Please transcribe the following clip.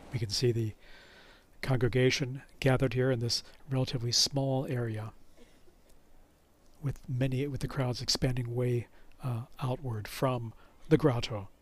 We can see the congregation gathered here in this relatively small area, with the crowds expanding way outward from the grotto.